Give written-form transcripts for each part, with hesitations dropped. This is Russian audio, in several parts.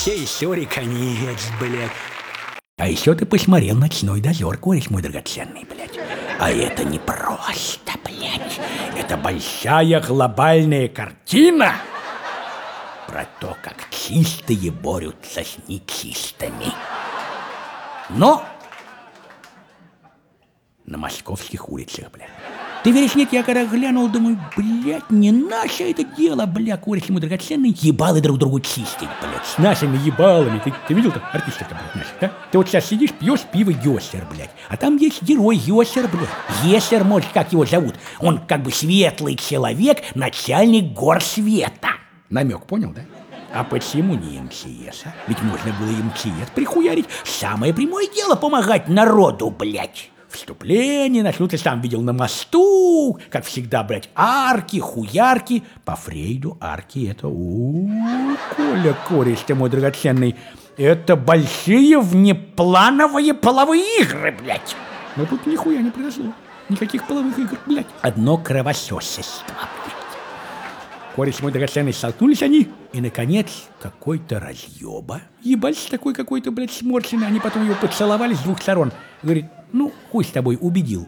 всей истории конец, блядь. А еще ты посмотрел «Ночной дозор», кореш мой драгоценный, блядь. А это не просто, блядь. Это большая глобальная картина про то, как чистые борются с нечистыми. Но на московских улицах, блядь. Ты веришь, нет, я когда глянул, думаю, блядь, не наше это дело, бля, кореш ему драгоценный, ебалы друг другу чистить, блядь, с нашими ебалами. Ты видел там артистов-то, блядь, наших, да? Ты вот сейчас сидишь, пьешь пиво Йосер, блядь, а там есть герой Йосер, блядь. Йосер, может, как его зовут? Он как бы светлый человек, начальник горсвета. Намек, понял, да? А почему не МЧС, а? Ведь можно было и МЧС прихуярить. Самое прямое дело помогать народу, блядь. Вступление начну, ты сам видел на мосту, как всегда, блядь, арки, хуярки. По Фрейду арки это, Коля, кореш ты мой драгоценный, это большие внеплановые половые игры, блядь. Но тут нихуя не произошло, никаких половых игр, блядь. Одно кровососество, блядь. Кореш мой драгоценный, столкнулись они, и, наконец, какой-то разъеба, ебать, такой какой-то, блядь, сморщенный, они потом его поцеловали с двух сторон. Говорит, ну, хуй с тобой, убедил.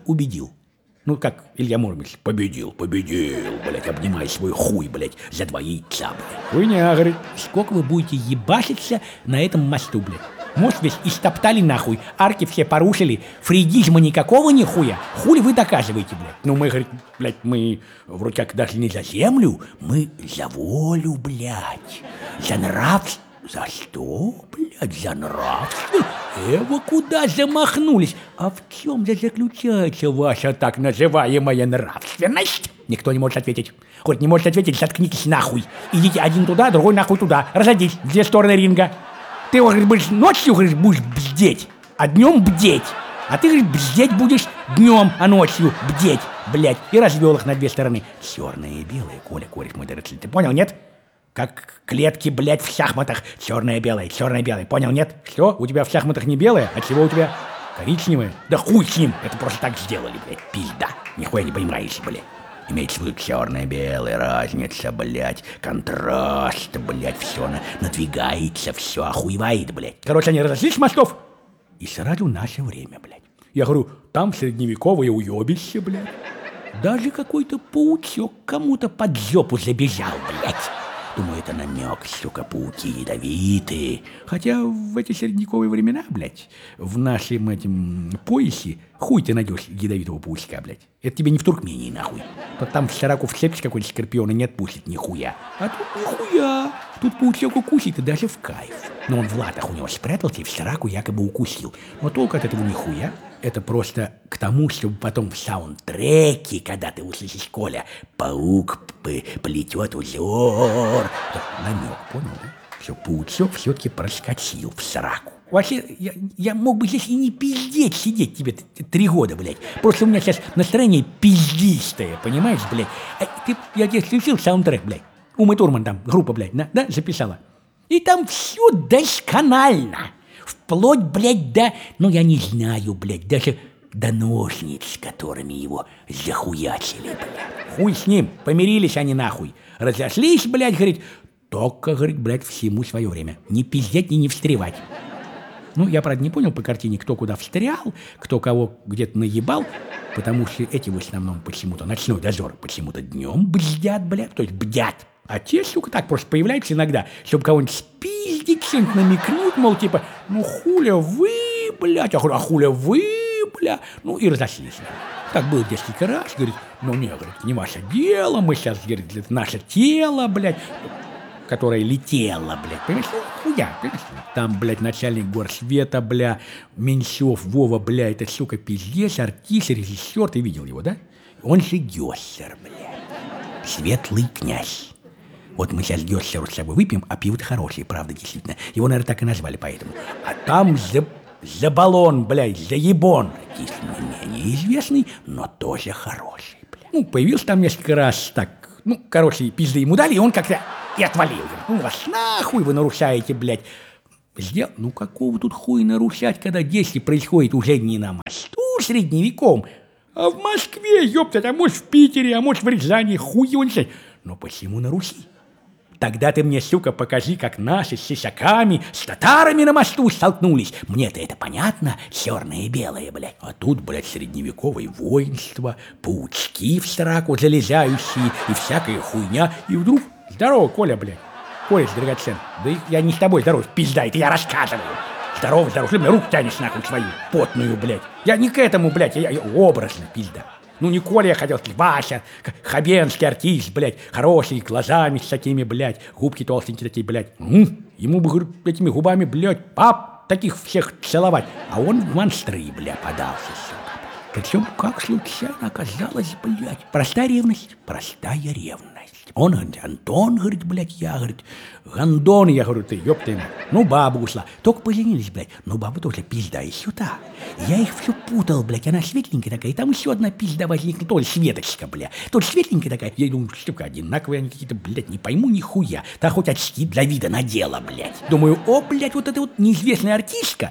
Ну, как Илья Муромец, победил, блядь, обнимай свой хуй, блядь, за 2 яйца, блядь. Хуйня, говорит, сколько вы будете ебашиться на этом мосту, блядь? Мост весь истоптали нахуй, арки все порушили, фрейдизма никакого нихуя. Хули вы доказываете, блядь? Ну, мы, говорит, блядь, мы вроде как даже не за землю, мы за волю, блядь, за нравство. За что, блядь, за нравство? Вы куда замахнулись? А в чем же заключается ваша так называемая нравственность? Никто не может ответить. Хоть не может ответить, заткнитесь нахуй. Идите один туда, другой нахуй туда. Разойдись в 2 стороны ринга. Ты, говорит, будешь ночью, говорит, будешь бздеть, а днем бдеть. А ты, говорит, бздеть будешь днем, а ночью бдеть, блядь. И развел их на 2 стороны. Черное и белое, Коля, кореш мой драгоценный. Ты понял, нет? Как клетки, блядь, в шахматах. Черное-белое, понял, нет? Что? У тебя в шахматах не белое? А чего у тебя коричневое? Да хуй с ним. Это просто так сделали, блядь, пизда. Нихуя не понимаешь, блядь. Имеется в виду черное-белое, разница, блядь, контраст, блядь, все надвигается, все охуевает, блядь. Короче, они разошлись с мостов, и сразу наше время, блядь. Я говорю, там средневековое уебище, блядь. Даже какой-то паучок кому-то под жопу забежал, блядь. Думаю, это намек, сука, пауки ядовитые. Хотя в эти средневековые времена, блядь, в нашем этим поясе хуй ты найдешь ядовитого паучка, блядь. Это тебе не в Туркмении, нахуй. Там в сороку вцепишь какой-нибудь скорпион и не отпустит нихуя. А тут нихуя. Тут паучок укусит и даже в кайф. Но он в латах у него спрятался и в сораку якобы укусил. Но толку от этого нихуя. Это просто к тому, чтобы потом в саундтреке, когда ты услышишь, Коля, паук плетет узор. Намек, понял, да? Все, паучок все-таки проскочил в сраку. Вообще, я мог бы здесь и не пиздеть сидеть тебе 3 года, блядь. Просто у меня сейчас настроение пиздистое, понимаешь, блядь? Я тебе включил саундтрек, блядь. Ума Турман там, группа, блядь, да, записала. И там все досконально. Вплоть, блядь, до, ну, я не знаю, блядь, даже до ножниц, которыми его захуячили, блядь. Хуй с ним, помирились они нахуй. Разошлись, блядь, говорит, только, говорит, блядь, всему свое время. Не пиздеть и не встревать. Ну, я, правда, не понял по картине, кто куда встрял, кто кого где-то наебал, потому что эти в основном почему-то, ночной дозор, почему-то днем бздят, блядь, то есть бдят. А те, сука, так просто появляются иногда, чтобы кого-нибудь спиздить, что-нибудь намекнуть, мол, типа, ну, хуля вы, блядь, а хуля вы, бля, ну, и разошлись. Так было несколько раз, говорит, ну, не, говорит, не ваше дело, мы сейчас, говорит, это наше тело, блядь, которое летело, блядь, понимаешь, ну, хуя, понимаешь, там, блядь, начальник горсвета, бля, Меньшов, Вова, бля, это, сука, пиздец, артист, режиссер, ты видел его, да? Он же Гёссер, блядь, светлый князь. Вот мы сейчас Гёссеру с собой выпьем, а пиво-то хорошее, правда, действительно. Его, наверное, так и назвали поэтому. А там за баллон, блядь, за ебон. Артист менее известный, но тоже хороший, блядь. Ну, появился там несколько раз так, ну, короче, пизды ему дали, и он как-то и отвалил. Ну, вас нахуй вы нарушаете, блядь. Сделал, ну, какого тут хуя нарушать, когда действие происходит уже не на мосту средневеком, а в Москве, ёптать, а может в Питере, а может в Рязани, хуй его не знает. Но почему нарушить? Тогда ты мне, сука, покажи, как наши с сисяками, с татарами на мосту столкнулись. Мне-то это понятно, черное и белое, блядь. А тут, блядь, средневековое воинство, паучки в сраку залезающие и всякая хуйня. И вдруг, здорово, Коля, блядь. Коля, драгоценный, да я не с тобой здоров, пизда, это я рассказываю. Здорово, здорово, что ты мне руку тянешь нахуй свою, потную, блядь. Я не к этому, блядь, я образно, пизда. Ну, не Коля я хотел сказать, Вася, хабенский артист, блядь, хороший, глазами с такими, блядь, губки толстенькие такие, блядь. Ему бы, говорю, этими губами, блядь, пап, таких всех целовать. А он в монстры, блядь, подался, сука. Причем, как случайно оказалось, блядь, простая ревность, простая ревность. Он говорит, Антон, говорит, блядь, я, говорит, Гандон, я говорю, ты, ёпта, ну, баба ушла. Только поженились, блядь, ну, баба тоже пизда и сюда. Я их все путал, блядь, она светленькая такая, и там еще одна пизда возникла, тоже Светочка, блядь, тоже светленькая такая. Я думаю, штука одинаковые они какие-то, блядь, не пойму нихуя. Та хоть очки для вида надела, блядь. Думаю, о, блядь, вот эта вот неизвестная артистка,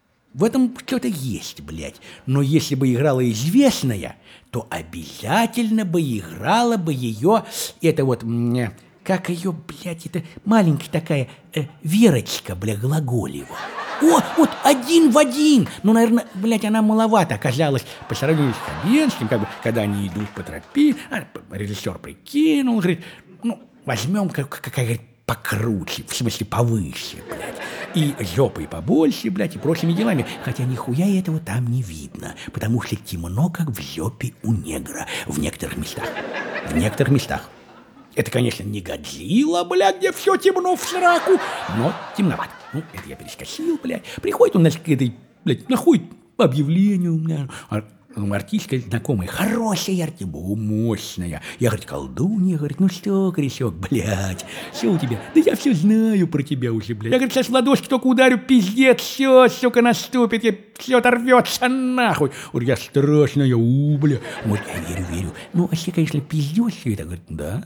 в этом что-то есть, блядь. Но если бы играла известная, то обязательно бы играла бы ее, это вот, как ее, блядь, это маленькая такая Верочка, блядь, Глаголева. О, вот один в один. Ну, наверное, блядь, она маловато оказалась по сравнению с Хабенским, как бы, когда они идут по тропе, режиссер прикинул, говорит, ну, возьмем, говорит, покруче, в смысле повыше, блядь. И жопой побольше, блядь, и прочими делами. Хотя нихуя этого там не видно, потому что темно, как в жопе у негра в некоторых местах. В некоторых местах. Это, конечно, не Годзилла, блядь, где все темно в сраку, но темновато. Ну, это я перескочил, блядь. Приходит он, значит, к этой, блядь, находит объявление у меня. Артистка знакомая, хорошая артистка, мощная. Я, говорит, колдунья, говорит, ну что, корешок, блядь, все у тебя? Да я все знаю про тебя уже, блядь. Я, говорит, сейчас в ладошки только ударю, пиздец, все, сука, наступит, и все оторвется нахуй. Говорит, я страшная, бля. Вот я верю. Ну, вообще, конечно, пиздец все это. Говорит, да?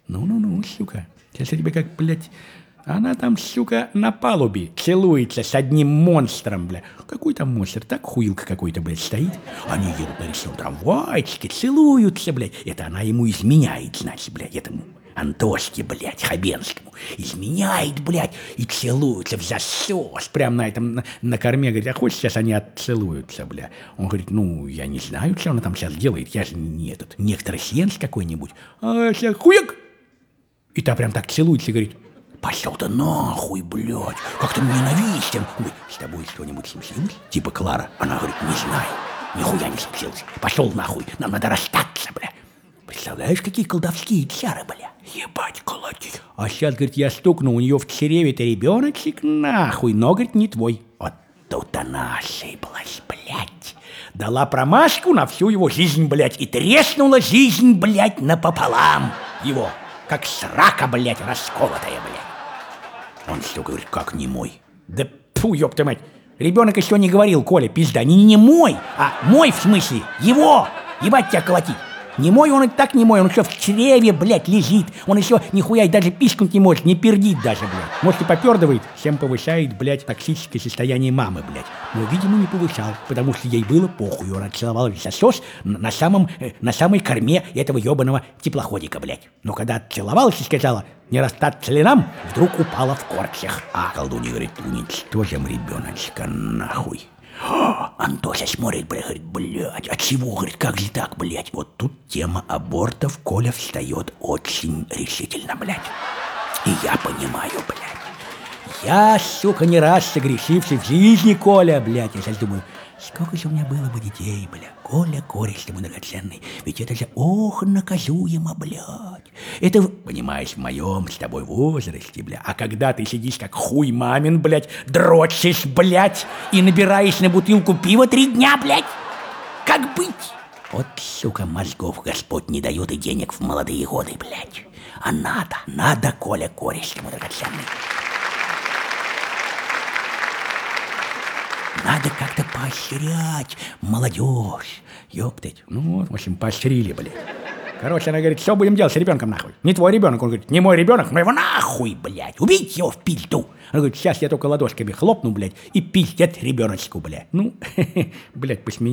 Ну, сука, сейчас я тебе как, блядь... Она там, сука, на палубе целуется с одним монстром, бля. Какой там монстр? Так хуилка какой-то, блядь, стоит. Они едут на речном трамвайчике, целуются, блядь. Это она ему изменяет, значит, блядь, этому Антошке, блядь, Хабенскому. Изменяет, блядь, и целуются в засос. Прям на этом, на корме, говорит, а хочешь, сейчас они отцелуются, бля. Он говорит, ну, я не знаю, что она там сейчас делает. Я же не этот, не экстрасенс какой-нибудь. А сейчас хуяк! И та прям так целуется и говорит, пошел ты нахуй, блядь, как ты мне ненавистен. Ой, с тобой что-нибудь случилось? Типа Клара. Она говорит, не знаю, нихуя не случилось. Пошел нахуй, нам надо расстаться, бля. Представляешь, какие колдовские чары, бля. Ебать, колотить. А сейчас, говорит, я стукну, у нее в чреве-то ребеночек, нахуй, но, говорит, не твой. Вот тут она ошиблась, блядь. Дала промашку на всю его жизнь, блядь, и треснула жизнь, блядь, напополам его. Как срака, блядь, расколотая, блядь. Он что, говорит, как не мой? Да фу, ёпта мать. Ребенок еще не говорил, Коля, пизда. Не мой, а мой в смысле. Его. Ебать тебя колотить. Не мой, он и так не мой, он еще в чреве, блядь, лежит. Он еще нихуя и даже пискнуть не может, не пердит даже, блядь. Может, и попердывает, всем повышает, блядь, токсическое состояние мамы, блядь. Но, видимо, не повышал, потому что ей было похуй. Она целовала засос на самой корме этого ебаного теплоходика, блядь. Но когда отцеловалась и сказала, не расстаться ли нам, вдруг упала в корчах. А колдунья говорит, уничтожим ребеночка нахуй. Антося смотрит, блядь, говорит, блядь, а чего, говорит, как же так, блядь? Вот тут тема абортов, Коля встает очень решительно, блядь. И я понимаю, блядь. Я, сука, не раз согрешивший в жизни, Коля, блядь. Я сейчас думаю, сколько же у меня было бы детей, блядь. Коля, кореш ты мой драгоценный. Ведь это же, ох, наказуемо, блядь. Это, понимаешь, в моем с тобой возрасте, блядь. А когда ты сидишь как хуй мамин, блядь, дрочишь, блядь, и набираешь на бутылку пива 3 дня, блядь. Как быть? Вот, сука, мозгов Господь не дает и денег в молодые годы, блядь. А надо, Коля, кореш ты мой драгоценный. Надо как-то поощрять молодежь. Ёптать. Ну вот, в общем, поощрили, блядь. Короче, она говорит, что будем делать с ребенком, нахуй? Не твой ребенок. Он говорит, не мой ребенок, но его нахуй, блядь. Убить его в пизду. Она говорит, сейчас я только ладошками хлопну, блядь, и пиздец ребеночку, блядь. Ну, блядь, посмеялись.